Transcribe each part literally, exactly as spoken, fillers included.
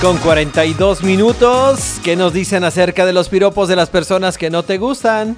Con cuarenta y dos minutos, ¿qué nos dicen acerca de los piropos de las personas que no te gustan?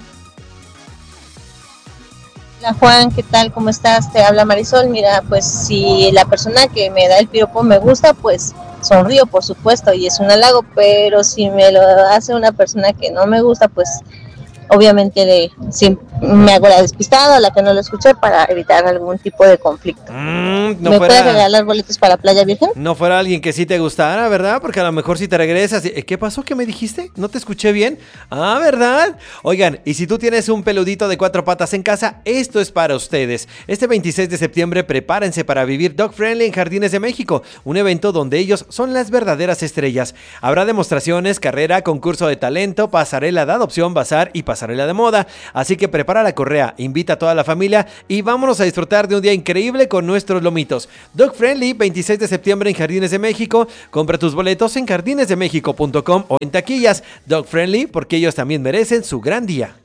Hola Juan, ¿qué tal? ¿Cómo estás? Te habla Marisol. Mira, pues si la persona que me da el piropo me gusta, pues sonrío, por supuesto, y es un halago, pero si me lo hace una persona que no me gusta, pues obviamente le, sí, me hago la despistada, la que no lo escuché, para evitar algún tipo de conflicto. Mm, no ¿Me fuera, puedes regalar boletos para Playa Virgen? No fuera alguien que sí te gustara, ¿verdad? Porque a lo mejor si te regresas... ¿Qué pasó? ¿Qué me dijiste? ¿No te escuché bien? Ah, ¿verdad? Oigan, y si tú tienes un peludito de cuatro patas en casa, esto es para ustedes. Este veintiséis de septiembre prepárense para vivir Dog Friendly en Jardines de México, un evento donde ellos son las verdaderas estrellas. Habrá demostraciones, carrera, concurso de talento, pasarela de adopción, bazar y pasarela de moda. Así que prepara la correa, invita a toda la familia y vámonos a disfrutar de un día increíble con nuestros lomitos. Dog Friendly, veintiséis de septiembre en Jardines de México. Compra tus boletos en jardines de méxico punto com o en taquillas. Dog Friendly, porque ellos también merecen su gran día.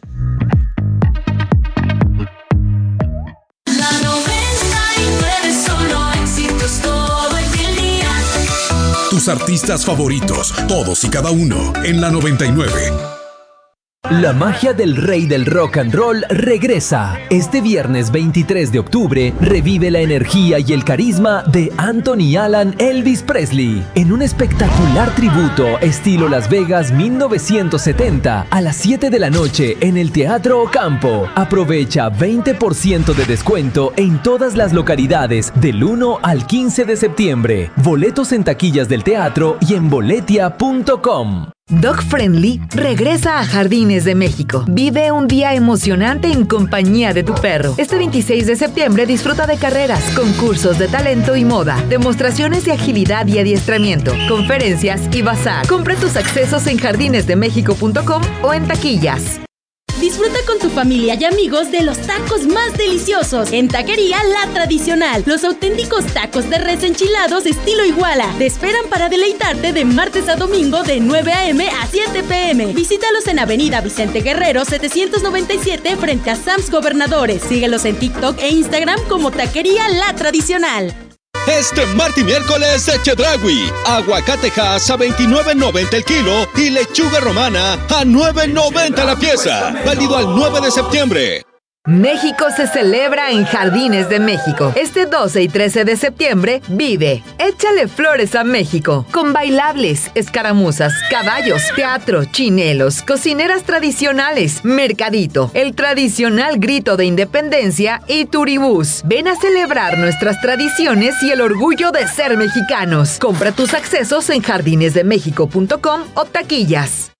La noventa y nueve solo éxitos todo el día. Tus artistas favoritos, todos y cada uno, en la noventa y nueve. La magia del rey del rock and roll regresa. Este viernes veintitrés de octubre revive la energía y el carisma de Anthony Alan Elvis Presley en un espectacular tributo estilo Las Vegas mil novecientos setenta a las siete de la noche en el Teatro Ocampo. Aprovecha veinte por ciento de descuento en todas las localidades del uno al quince de septiembre. Boletos en taquillas del teatro y en boletia punto com. Dog Friendly regresa a Jardines de México. Vive un día emocionante en compañía de tu perro. Este veintiséis de septiembre disfruta de carreras, concursos de talento y moda, demostraciones de agilidad y adiestramiento, conferencias y bazar. Compra tus accesos en jardines de méxico punto com o en taquillas. Disfruta con tu familia y amigos de los tacos más deliciosos en Taquería La Tradicional. Los auténticos tacos de res enchilados estilo Iguala te esperan para deleitarte de martes a domingo de nueve a.m. a siete p.m. Visítalos en Avenida Vicente Guerrero setecientos noventa y siete frente a Sam's Gobernadores. Síguelos en TikTok e Instagram como Taquería La Tradicional. Este martes y miércoles de Chedraui, aguacatejas a veintinueve noventa el kilo y lechuga romana a nueve noventa la pieza. Válido al nueve de septiembre. México se celebra en Jardines de México. Este doce y trece de septiembre vive Échale Flores a México, con bailables, escaramuzas, caballos, teatro, chinelos, cocineras tradicionales, mercadito, el tradicional grito de independencia y turibús. Ven a celebrar nuestras tradiciones y el orgullo de ser mexicanos. Compra tus accesos en jardines de méxico punto com o taquillas.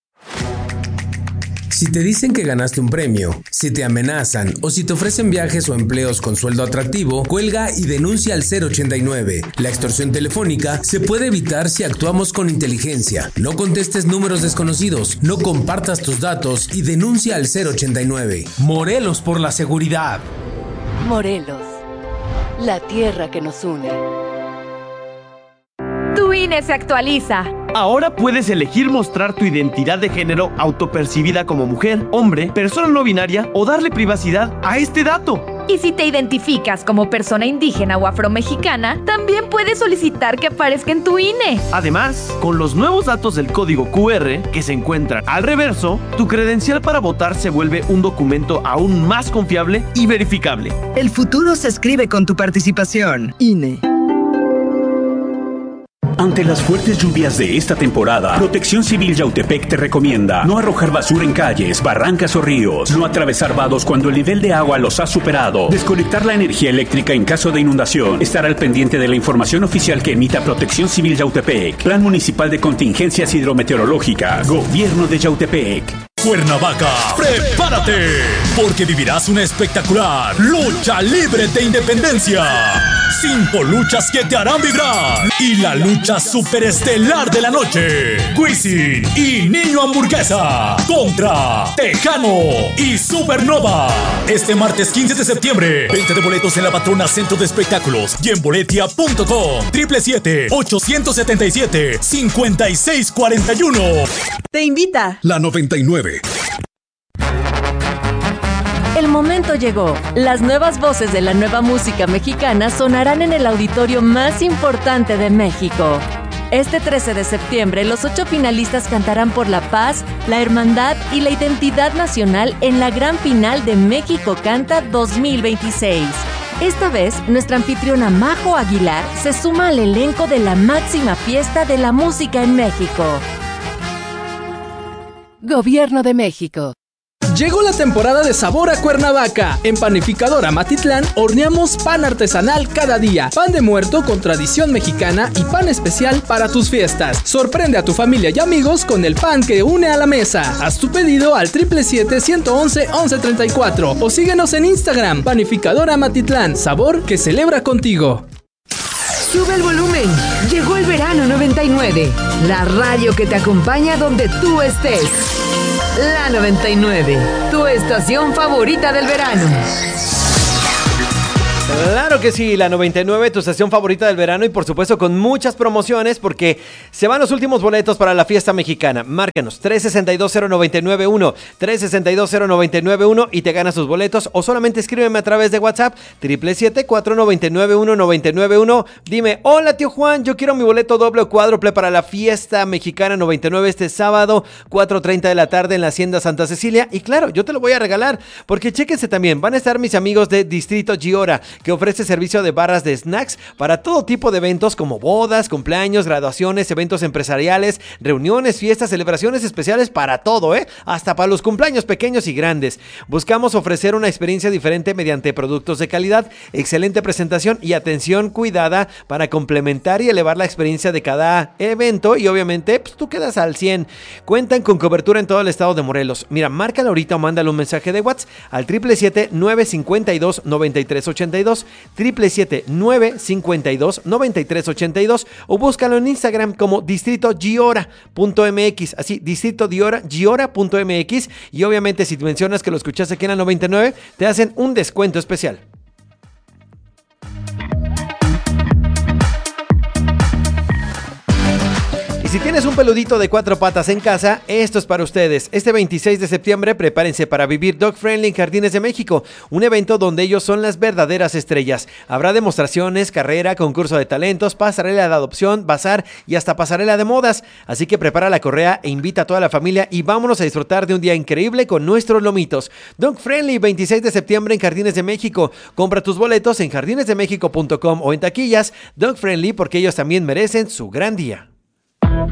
Si te dicen que ganaste un premio, si te amenazan o si te ofrecen viajes o empleos con sueldo atractivo, cuelga y denuncia al cero ochenta y nueve. La extorsión telefónica se puede evitar si actuamos con inteligencia. No contestes números desconocidos, no compartas tus datos y denuncia al cero ochenta y nueve. Morelos por la seguridad. Morelos, la tierra que nos une. Tu I N E se actualiza. Ahora puedes elegir mostrar tu identidad de género autopercibida como mujer, hombre, persona no binaria o darle privacidad a este dato. Y si te identificas como persona indígena o afromexicana, también puedes solicitar que aparezca en tu I N E. Además, con los nuevos datos del código Q R que se encuentran al reverso, tu credencial para votar se vuelve un documento aún más confiable y verificable. El futuro se escribe con tu participación. I N E. Ante las fuertes lluvias de esta temporada, Protección Civil Yautepec te recomienda no arrojar basura en calles, barrancas o ríos, no atravesar vados cuando el nivel de agua los ha superado, desconectar la energía eléctrica en caso de inundación, estar al pendiente de la información oficial que emita Protección Civil Yautepec, Plan Municipal de Contingencias Hidrometeorológicas, Gobierno de Yautepec. Cuernavaca, prepárate, porque vivirás una espectacular lucha libre de independencia. Cinco luchas que te harán vibrar. Y la lucha superestelar de la noche. Wisin y Niño Hamburguesa contra Tejano y Supernova. Este martes quince de septiembre. Venta de boletos en la Patrona Centro de Espectáculos y en boletia punto com. Triple siete, ochocientos setenta y siete, cincuenta y seis cuarenta y uno. Te invita la noventa y nueve. El momento llegó. Las nuevas voces de la nueva música mexicana sonarán en el auditorio más importante de México. Este trece de septiembre, los ocho finalistas cantarán por la paz, la hermandad y la identidad nacional en la gran final de México Canta dos mil veintiséis. Esta vez, nuestra anfitriona Majo Aguilar se suma al elenco de la máxima fiesta de la música en México. Gobierno de México. Llegó la temporada de sabor a Cuernavaca. En Panificadora Matitlán horneamos pan artesanal cada día. Pan de muerto con tradición mexicana y pan especial para tus fiestas. Sorprende a tu familia y amigos con el pan que une a la mesa. Haz tu pedido al siete siete siete, uno uno, once treinta y cuatro o síguenos en Instagram. Panificadora Matitlán, sabor que celebra contigo. Sube el volumen. Llegó el verano noventa y nueve. La radio que te acompaña donde tú estés. La noventa y nueve, tu estación favorita del verano. Claro que sí, la noventa y nueve, tu estación favorita del verano y por supuesto con muchas promociones porque se van los últimos boletos para la fiesta mexicana. Márcanos tres seis dos cero nueve nueve uno, tres seis dos cero nueve nueve uno y te ganas tus boletos o solamente escríbeme a través de WhatsApp siete siete siete, cuatro nueve nueve uno, nueve nueve uno. Dime, hola tío Juan, yo quiero mi boleto doble o cuádruple para la fiesta mexicana noventa y nueve este sábado, cuatro treinta de la tarde en la Hacienda Santa Cecilia y claro, yo te lo voy a regalar porque chéquense también, van a estar mis amigos de Distrito Giora que ofrece servicio de barras de snacks para todo tipo de eventos como bodas, cumpleaños, graduaciones, eventos empresariales, reuniones, fiestas, celebraciones especiales, para todo, ¿eh? Hasta para los cumpleaños pequeños y grandes. Buscamos ofrecer una experiencia diferente mediante productos de calidad, excelente presentación y atención cuidada para complementar y elevar la experiencia de cada evento y obviamente pues, tú quedas al cien. Cuentan con cobertura en todo el estado de Morelos. Mira, márcala ahorita o mándale un mensaje de WhatsApp al siete siete siete, nueve cinco dos, nueve tres ocho dos, siete siete siete, nueve cinco dos, nueve tres ocho dos o búscalo en Instagram como distrito giora punto m x, así, distrito giora punto m x y obviamente si mencionas que lo escuchaste aquí en la noventa y nueve te hacen un descuento especial. Si tienes un peludito de cuatro patas en casa, esto es para ustedes. Este veintiséis de septiembre prepárense para vivir Dog Friendly en Jardines de México, un evento donde ellos son las verdaderas estrellas. Habrá demostraciones, carrera, concurso de talentos, pasarela de adopción, bazar y hasta pasarela de modas. Así que prepara la correa e invita a toda la familia y vámonos a disfrutar de un día increíble con nuestros lomitos. Dog Friendly, veintiséis de septiembre en Jardines de México. Compra tus boletos en jardines de méxico punto com o en taquillas. Dog Friendly porque ellos también merecen su gran día.